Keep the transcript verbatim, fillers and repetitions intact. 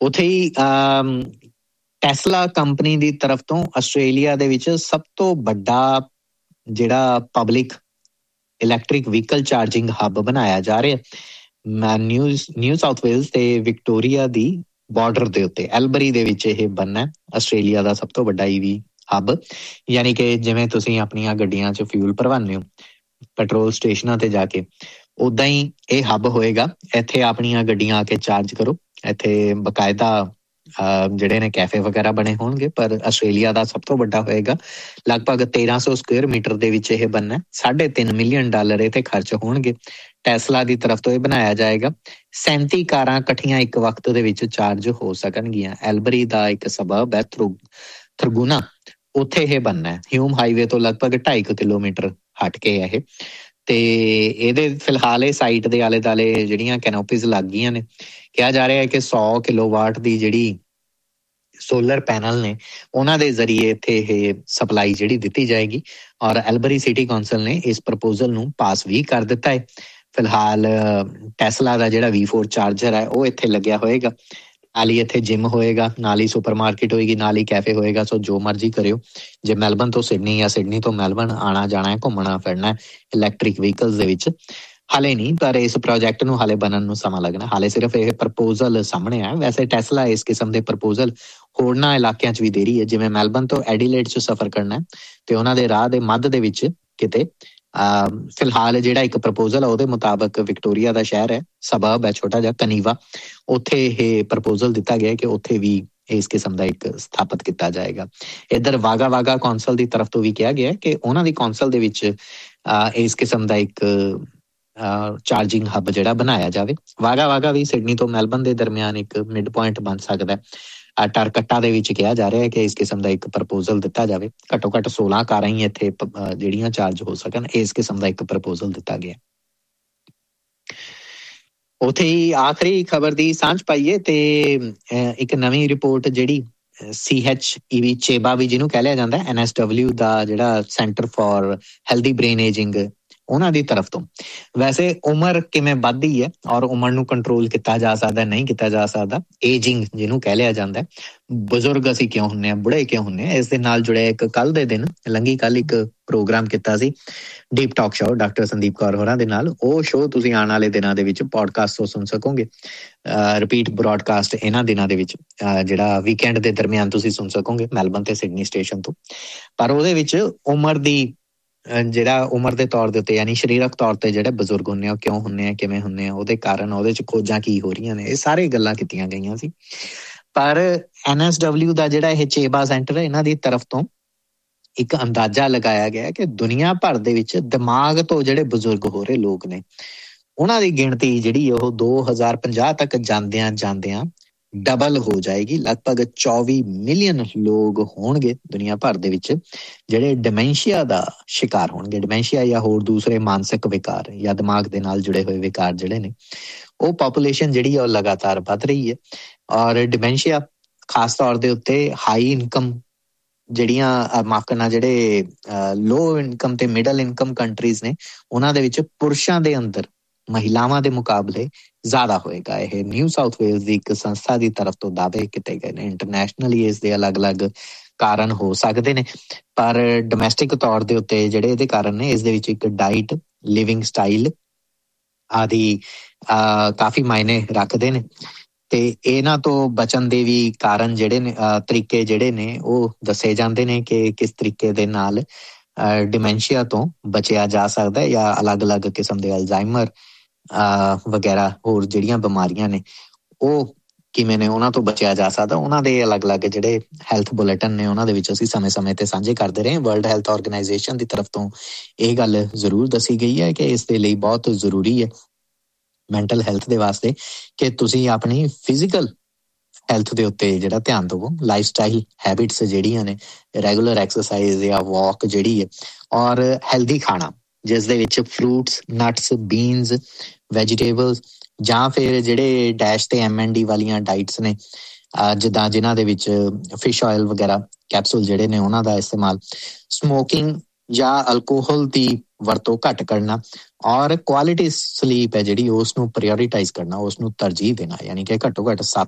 ਉੱਥੇ ਹੀ Tesla company ਦੀ ਤਰਫ ਤੋਂ ਆਸਟ੍ਰੇਲੀਆ ਦੇ ਵਿੱਚ ਸਭ ਤੋਂ ਵੱਡਾ ਜਿਹੜਾ ਪਬਲਿਕ ਇਲੈਕਟ੍ਰਿਕ ਵਹੀਕਲ ਚਾਰਜਿੰਗ ਹੱਬ ਬਣਾਇਆ ਜਾ ਰਿਹਾ ਨਿਊ ਨਿਊ ਸਾਊਥ ਵੇਲਸ ਤੇ ਵਿਕਟੋਰੀਆ ਦੀ ਬਾਰਡਰ ਦੇ ਉੱਤੇ ਐਲਬਰੀ ਦੇ ਵਿੱਚ ਇਹ ਬਣਨਾ ਆਸਟ੍ਰੇਲੀਆ ਦਾ ਸਭ ਤੋਂ ਵੱਡਾ ਈਵੀ ਹੱਬ। ਯਾਨੀ ਕਿ ਜਿਵੇਂ ਤੁਸੀਂ ਆਪਣੀਆਂ ਗੱਡੀਆਂ 'ਚ ਫਿਊਲ ਭਰਵਾਉਂਦੇ ਹੋ ਪੈਟਰੋਲ ਸਟੇਸ਼ਨਾਂ ਤੇ ਜਾ ਕੇ, ਉੱਦਾਂ ਹੀ ਇਹ ਹੱਬ ਹੋਏਗਾ। ਇੱਥੇ ਆਪਣੀਆਂ ਗੱਡੀਆਂ ਆ ਕੇ ਚਾਰਜ ਕਰੋ। ਇੱਥੇ ਬਕਾਇਦਾ ਜਿਹੜੇ ਨੇ ਕੈਫੇ ਵਗੈਰਾ ਬਣੇ ਹੋਣਗੇ, ਪਰ ਆਸਟ੍ਰੇਲੀਆ ਦਾ ਸਭ ਤੋਂ ਵੱਡਾ ਹੋਏਗਾ। ਲਗਭਗ ਤੇਰਾਂ ਸੌ ਸਕੁਅਰ ਮੀਟਰ ਦੇ ਵਿੱਚ ਇਹ ਬਣਨਾ। ਸਾਢੇ ਤਿੰਨ ਮਿਲੀਅਨ ਡਾਲਰ ਇਹ ਤੇ ਖਰਚ ਹੋਣਗੇ। ਟੈਸਲਾ ਦੀ ਤਰਫ ਤੋਂ ਇਹ ਬਣਾਇਆ ਜਾਏਗਾ। ਸੈਂਤੀ ਕਾਰਾਂ ਇਕੱਠੀਆਂ ਇੱਕ ਵਕਤ ਦੇ ਵਿੱਚ ਚਾਰਜ ਹੋ ਸਕਣਗੀਆਂ। ਐਲਬਰੀ ਦਾ ਇੱਕ ਸਬਬ ਹੈ ਥਰੂ ਥਰਗੁਨਾ, ਉੱਥੇ ਇਹ ਬਣਨਾ ਹੈ। ਹਿਊਮ ਹਾਈਵੇ ਤੋਂ ਲਗਭਗ ਢਾਈ ਕੁ ਕਿਲੋਮੀਟਰ ਹਟ ਕੇ ਇਹ ਤੇ ਇਹਦੇ ਫਿਲਹਾਲ ਇਹ ਸਾਈਟ ਦੇ ਆਲੇ ਦੁਆਲੇ ਜਿਹੜੀਆਂ ਕੈਨੋਪੀਜ਼ ਲੱਗ ਗਈਆਂ ਨੇ। ਕਿਹਾ ਜਾ ਰਿਹਾ ਹੈ ਕਿ ਸੌ ਕਿਲੋਵਾਟ ਦੀ ਜਿਹੜੀ ਸੋਲਰ ਪੈਨਲ ਨੇ ਉਹਨਾਂ ਦੇ ਜ਼ਰੀਏ ਇੱਥੇ ਇਹ ਸਪਲਾਈ ਜਿਹੜੀ ਦਿੱਤੀ ਜਾਏਗੀ। ਔਰ ਐਲਬਰੀ ਸਿਟੀ ਕੌਂਸਲ ਨੇ ਇਸ ਪ੍ਰਪੋਜ਼ਲ ਨੂੰ ਪਾਸ ਵੀ ਕਰ ਦਿੱਤਾ ਹੈ। ਫਿਲਹਾਲ ਟੈਸਲਾ ਦਾ ਜਿਹੜਾ ਵੀ ਫੋਰ ਚਾਰਜਰ ਹੈ ਉਹ ਇੱਥੇ ਲੱਗਿਆ ਹੋਏਗਾ। ਨਾਲ ਹੀ ਇੱਥੇ ਜਿਮ ਹੋਏਗਾ, ਨਾਲ ਹੀ ਸੁਪਰ ਮਾਰਕੀਟ ਹੋਏਗੀ, ਨਾਲ ਹੀ ਕੈਫੇ ਹੋਏਗਾ। ਸੋ ਜੋ ਮਰਜ਼ੀ ਕਰਿਓ। ਜੇ ਮੈਲਬਨ ਤੋਂ ਸਿਡਨੀ ਜਾਂ ਸਿਡਨੀ ਤੋਂ ਮੈਲਬਨ ਆਉਣਾ ਜਾਣਾ ਹੈ, ਘੁੰਮਣਾ ਫਿਰਨਾ ਇਲੈਕਟ੍ਰਿਕ ਵਹੀਕਲਸ ਦੇ ਵਿੱਚ, ਹਾਲੇ ਨਹੀਂ, ਪਰ ਇਸ ਪ੍ਰੋਜੈਕਟ ਨੂੰ ਹਾਲੇ ਬਣਨ ਨੂੰ ਸਮਾਂ ਲੱਗਣਾ। ਹਾਲੇ ਸਿਰਫ ਇਹ ਪ੍ਰਪੋਜ਼ਲ ਸਾਹਮਣੇ ਆ। ਵੈਸੇ ਟੈਸਲਾ ਇਸ ਕਿਸਮ ਦੇ ਪ੍ਰਪੋਜ਼ਲ ਹੋਰਨਾਂ ਇਲਾਕਿਆਂ 'ਚ ਵੀ ਦੇ ਰਹੀ ਹੈ। ਜਿਵੇਂ ਮੈਲਬਨ ਤੋਂ ਐਡੀਲੇਡ 'ਚ ਸਫ਼ਰ ਕਰਨਾ ਤੇ ਉਹਨਾਂ ਦੇ ਰਾਹ ਦੇ ਮੱਧ ਦੇ ਵਿੱਚ ਕਿਤੇ ਫਿਲਹਾਲ ਜਿਹੜਾ ਇੱਕ ਪ੍ਰਪੋਜ਼ਲ ਆ ਉਹਦੇ ਮੁਤਾਬਕ ਵਿਕਟੋਰੀਆ ਦਾ ਸ਼ਹਿਰ ਹੈ, ਸਬਬ ਹੈ ਛੋਟਾ ਜਿਹਾ ਕਨੀਵਾ, ਉੱਥੇ ਇਹ ਪ੍ਰਪੋਜ਼ਲ ਦਿੱਤਾ ਗਿਆ ਕਿ ਉੱਥੇ ਵੀ ਇਸ ਕਿਸਮ ਦਾ ਇੱਕ ਸਥਾਪਿਤ ਕੀਤਾ ਜਾਏਗਾ। ਇੱਧਰ ਵਾਗਾ ਵਾਗਾ ਕੌਂਸਲ ਦੀ ਤਰਫ ਤੋਂ ਵੀ ਕਿਹਾ ਗਿਆ ਕਿ ਉਹਨਾਂ ਦੀ ਕੌਂਸਲ ਦੇ ਵਿੱਚ ਇਸ ਕਿਸਮ ਦਾ ਇੱਕ ਚਾਰਜਿੰਗ ਹੱਬ ਜਿਹੜਾ ਬਣਾਇਆ ਜਾਵੇ। ਵਾਗਾ ਵਾਗਾ ਵੀ ਸਿਡਨੀ ਤੋਂ ਮੈਲਬਨ ਦੇ ਦਰਮਿਆਨ ਇੱਕ ਮਿਡ ਪੁਆਇੰਟ ਬਣ ਸਕਦਾ। ਟਰਕੱਟਾ ਦੇ ਵਿੱਚ ਕਿਹਾ ਜਾ ਰਿਹਾ ਹੈ ਕਿ ਇਸ ਕਿਸਮ ਦਾ ਇੱਕ ਪ੍ਰਪੋਜ਼ਲ ਦਿੱਤਾ ਜਾਵੇ। ਘੱਟੋ ਘੱਟ ਸੋਲਾਂ ਕਾਰਾਂ ਹੀ ਇੱਥੇ ਜਿਹੜੀਆਂ ਚਾਰਜ ਹੋ ਸਕਣ, ਇਸ ਕਿਸਮ ਦਾ ਇੱਕ ਪ੍ਰਪੋਜ਼ਲ ਦਿੱਤਾ ਗਿਆ। ਉੱਥੇ ਹੀ ਆਖਰੀ ਖਬਰ ਦੀ ਸਾਂਝ ਪਾਈਏ ਤੇ ਇੱਕ ਨਵੀਂ ਰਿਪੋਰਟ ਜਿਹੜੀ ਸੀ ਐਚ ਈ ਵੀ ਚੇਬਾ ਵੀ ਜਿਹਨੂੰ ਕਹਿ ਲਿਆ ਜਾਂਦਾ, ਐਨ ਐਸ ਡਬਲਿਊ ਦਾ ਜਿਹੜਾ centre for healthy brain ageing, ਉਹਨਾਂ ਦੀ ਤਰਫ ਤੋਂ। ਵੈਸੇ ਉਮਰ ਕਿਵੇਂ ਵੱਧਦੀ ਹੈ ਔਰ ਉਮਰ ਨੂੰ ਕੰਟਰੋਲ ਕੀਤਾ ਜਾ ਸਕਦਾ ਨਹੀਂ ਕੀਤਾ ਜਾ ਸਕਦਾ, ਏਜਿੰਗ ਜਿਹਨੂੰ ਕਹਿ ਲਿਆ ਜਾਂਦਾ, ਬਜ਼ੁਰਗ ਅਸੀਂ ਕਿਉਂ ਹੁੰਦੇ ਹਾਂ, ਬੁੜੇ ਕਿਉਂ ਹੁੰਦੇ ਹਾਂ, ਇਸ ਦੇ ਨਾਲ ਜੁੜਿਆ ਇੱਕ ਕੱਲ੍ਹ ਦੇ ਦਿਨ ਲੰਘੀ ਕੱਲ੍ਹ ਇੱਕ ਪ੍ਰੋਗਰਾਮ ਕੀਤਾ ਸੀ deep talk show doctor Sandeep Kaur ਹੋਰਾਂ ਦੇ ਨਾਲ। ਉਹ ਸ਼ੋਅ ਤੁਸੀਂ ਆਉਣ ਵਾਲੇ ਦਿਨਾਂ ਦੇ ਵਿੱਚ ਪੋਡਕਾਸਟ ਤੋਂ ਸੁਣ ਸਕੋਗੇ। ਰਿਪੀਟ ਬਰੋਡਕਾਸਟ ਇਹਨਾਂ ਦਿਨਾਂ ਦੇ ਵਿੱਚ ਜਿਹੜਾ ਵੀਕਐਂਡ ਦੇ ਦਰਮਿਆਨ ਤੁਸੀਂ ਸੁਣ ਸਕੋਗੇ ਮੈਲਬਨ ਤੇ ਸਿਡਨੀ ਸਟੇਸ਼ਨ ਤੋਂ। ਪਰ ਉਹਦੇ ਵਿੱਚ ਉਮਰ ਦੀ ਜਿਹੜਾ ਉਮਰ ਦੇ ਤੌਰ ਦੇ ਉੱਤੇ ਯਾਨੀ ਸਰੀਰਕ ਤੌਰ ਤੇ ਜਿਹੜੇ ਬਜ਼ੁਰਗ ਹੁੰਦੇ ਆ ਉਹ ਕਿਉਂ ਹੁੰਦੇ ਆ, ਕਿਵੇਂ ਹੁੰਦੇ ਆ, ਉਹਦੇ ਕਾਰਨ, ਉਹਦੇ 'ਚ ਖੋਜਾਂ ਕੀ ਹੋ ਰਹੀਆਂ ਨੇ, ਇਹ ਸਾਰੇ ਗੱਲਾਂ ਕੀਤੀਆਂ ਗਈਆਂ ਸੀ। ਪਰ ਐਨ ਐਸ ਡਬਲਿਊ ਦਾ ਜਿਹੜਾ ਇਹ ਚੇਬਾ ਸੈਂਟਰ ਹੈ, ਇਹਨਾਂ ਦੀ ਤਰਫ ਤੋਂ ਇੱਕ ਅੰਦਾਜ਼ਾ ਲਗਾਇਆ ਗਿਆ ਕਿ ਦੁਨੀਆ ਭਰ ਦੇ ਵਿੱਚ ਦਿਮਾਗ ਤੋਂ ਜਿਹੜੇ ਬਜ਼ੁਰਗ ਹੋ ਰਹੇ ਲੋਕ ਨੇ ਉਹਨਾਂ ਦੀ ਗਿਣਤੀ ਜਿਹੜੀ ਉਹ ਦੋ ਹਜ਼ਾਰ ਪੰਜਾਹ ਤੱਕ ਜਾਂਦਿਆਂ ਜਾਂਦਿਆਂ ਡਬਲ ਹੋ ਜਾਏਗੀ। ਲਗਭਗ ਚੌਵੀ ਮਿਲੀਅਨ ਲੋਕ ਹੋਣਗੇ ਦੁਨੀਆ ਭਰ ਦੇ ਵਿੱਚ ਜਿਹੜੇ ਡਿਮੈਂਸ਼ੀਆ ਦਾ ਸ਼ਿਕਾਰ ਹੋਣਗੇ। ਡਿਮੈਂਸ਼ੀਆ ਜਾਂ ਹੋਰ ਦੂਸਰੇ ਮਾਨਸਿਕ ਵਿਕਾਰ ਜਾਂ ਦਿਮਾਗ ਦੇ ਨਾਲ ਜੁੜੇ ਹੋਏ ਵਿਕਾਰ ਜਿਹੜੇ ਨੇ, ਉਹ ਪਾਪੂਲੇਸ਼ਨ ਜਿਹੜੀ ਆ ਉਹ ਲਗਾਤਾਰ ਵੱਧ ਰਹੀ ਹੈ। ਔਰ ਡਿਮੈਂਸ਼ੀਆ ਖਾਸ ਤੌਰ ਦੇ ਉੱਤੇ ਹਾਈ ਇਨਕਮ ਜਿਹੜੀਆਂ ਮਾਫ ਕਰਨਾ ਜਿਹੜੇ ਲੋ ਇਨਕਮ ਤੇ ਮਿਡਲ ਇਨਕਮ ਕੰਟਰੀਜ਼ ਨੇ, ਉਹਨਾਂ ਦੇ ਵਿੱਚ ਪੁਰਸ਼ਾਂ ਦੇ ਅੰਦਰ ਮਹਿਲਾਵਾਂ ਦੇ ਮੁਕਾਬਲੇ ਜ਼ਿਆਦਾ ਹੋਏਗਾ। ਇਹ ਨਿਊ ਸਾਊਥ ਵੇਲਸ ਦੀ ਇੱਕ ਸੰਸਥਾ ਦੀ ਤਰਫ ਤੋਂ ਦਾਅਵੇ ਕੀਤੇ ਗਏ ਨੇ। ਇੰਟਰਨੈਸ਼ਨਲੀ ਇਸ ਦੇ ਅਲੱਗ-ਅਲੱਗ ਕਾਰਨ ਹੋ ਸਕਦੇ ਨੇ, ਪਰ ਡੋਮੈਸਟਿਕ ਤੌਰ ਦੇ ਉੱਤੇ ਜਿਹੜੇ ਇਹਦੇ ਕਾਰਨ ਨੇ, ਇਸ ਦੇ ਵਿੱਚ ਇੱਕ ਡਾਈਟ, ਲਿਵਿੰਗ ਸਟਾਈਲ ਆਦਿ ਕਾਫੀ ਮਾਇਨੇ ਰੱਖਦੇ ਨੇ। ਤੇ ਇਹਨਾਂ ਤੋਂ ਬਚਣ ਦੇ ਵੀ ਕਾਰਨ ਜਿਹੜੇ ਨੇ, ਤਰੀਕੇ ਜਿਹੜੇ ਨੇ ਉਹ ਦੱਸੇ ਜਾਂਦੇ ਨੇ ਕਿ ਕਿਸ ਤਰੀਕੇ ਦੇ ਨਾਲ ਡਿਮੈਂਸ਼ੀਆ ਤੋਂ ਬਚਿਆ ਜਾ ਸਕਦਾ ਜਾਂ ਅਲੱਗ-ਅਲੱਗ ਕਿਸਮ ਦੇ ਅਲਜ਼ਾਈਮਰ ਵਗੈਰਾ ਹੋਰ ਜਿਹੜੀਆਂ ਬਿਮਾਰੀਆਂ ਨੇ ਉਹ ਕਿਵੇਂ ਨੇ, ਉਹਨਾਂ ਤੋਂ ਬਚਿਆ ਜਾ ਸਕਦਾ। ਉਹਨਾਂ ਦੇ ਅਲੱਗ-ਅਲੱਗ ਜਿਹੜੇ ਹੈਲਥ ਬੁਲੇਟਿਨ ਨੇ ਉਹਨਾਂ ਦੇ ਵਿੱਚ ਅਸੀਂ ਸਮੇਂ-ਸਮੇਂ ਤੇ ਸਾਂਝੇ ਕਰਦੇ ਰਹੇ। ਵਰਲਡ ਹੈਲਥ ਆਰਗੇਨਾਈਜੇਸ਼ਨ ਦੀ ਤਰਫ ਤੋਂ ਇਹ ਗੱਲ ਜ਼ਰੂਰ ਦੱਸੀ ਗਈ ਹੈ ਕਿ ਇਸ ਦੇ ਲਈ ਬਹੁਤ ਜ਼ਰੂਰੀ ਹੈ ਮੈਂਟਲ ਹੈਲਥ ਦੇ ਵਾਸਤੇ ਕਿ ਤੁਸੀਂ ਆਪਣੀ ਫਿਜ਼ੀਕਲ ਹੈਲਥ ਦੇ ਉੱਤੇ ਜਿਹੜਾ ਧਿਆਨ ਦੇਵੋ। ਲਾਈਫ ਸਟਾਈਲ ਹੈਬਿਟਸ ਜਿਹੜੀਆਂ ਨੇ, ਰੈਗੂਲਰ ਐਕਸਰਸਾਈਜ਼ ਜਾਂ ਵਾਕ ਜਿਹੜੀ ਹੈ, ਔਰ ਹੈਲਦੀ ਖਾਣਾ ਜਿਸ ਦੇ ਵਿੱਚ ਫਰੂਟਸ, ਨਟਸ, ਬੀਨਸ, ਵੈਜੀਟੇਬਲਸ ਜਾਂ ਫਿਰ ਜਿਹੜੇ ਡੈਸ਼ ਤੇ ਐਮ ਐਨ ਡੀ ਵਾਲੀਆਂ ਡਾਈਟਸ ਨੇ, ਜਿੱਦਾਂ ਜਿਨ੍ਹਾਂ ਦੇ ਵਿੱਚ ਫਿਸ਼ ਆਇਲ ਵਗੈਰਾ ਕੈਪਸੂਲ ਜਿਹੜੇ ਨੇ ਉਹਨਾਂ ਦਾ ਇਸਤੇਮਾਲ, ਸਮੋਕਿੰਗ ਜਾਂ ਅਲਕੋਹਲ ਦੀ ਵਰਤੋਂ ਘੱਟ ਕਰਨਾ, ਔਰ ਕੁਆਲਿਟੀ ਸਲੀਪ ਹੈ ਜਿਹੜੀ ਉਸ ਨੂੰ ਪ੍ਰਾਇਓਰੀਟਾਈਜ਼ ਕਰਨਾ, ਉਸ ਨੂੰ ਤਰਜੀਹ ਦੇਣਾ। ਯਾਨੀ ਕਿ ਘੱਟੋ ਘੱਟ ਸੱਤ